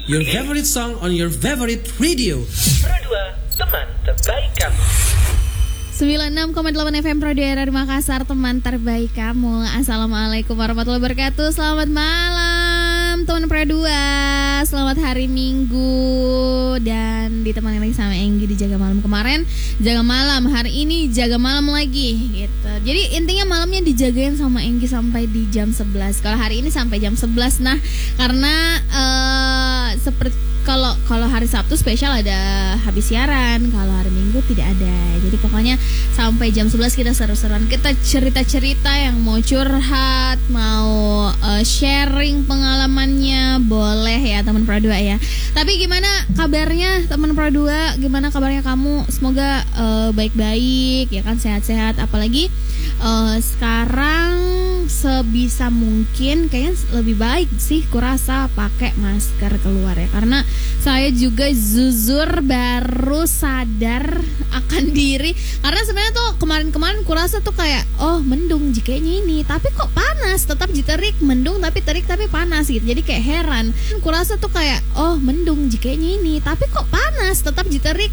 your favorite song on your favorite radio. Pro 2, teman terbaik kamu. 96,8 FM Radio RRI Makassar, teman terbaik kamu. Assalamualaikum warahmatullahi wabarakatuh. Selamat malam teman Pro 2. Selamat hari Minggu. Dan ditemani lagi sama Enggi di Jaga Malam kemarin. Jaga malam, hari ini jaga malam lagi gitu. Jadi intinya malamnya dijagain sama Enggi sampai di jam 11. Kalau hari ini sampai jam 11. Nah, karena seperti kalau hari Sabtu spesial ada habis siaran, kalau hari Minggu tidak ada. Jadi pokoknya sampai jam 11 kita seru-seruan, kita cerita-cerita yang mau curhat, mau sharing pengalamannya, boleh ya teman Pro 2 ya. Tapi gimana kabarnya teman Pro 2? Gimana kabarnya kamu? Semoga baik-baik ya kan, sehat-sehat. Apalagi sekarang sebisa mungkin kayaknya lebih baik sih kurasa pakai masker keluar ya, karena saya juga jujur baru sadar akan diri, karena sebenarnya tuh kemarin kurasa tuh kayak mendung jikanya ini, tapi kok panas, tetap terik, mendung tapi terik tapi panas gitu. Jadi kayak heran, kurasa tuh kayak mendung jikanya ini, tapi kok panas, tetap terik,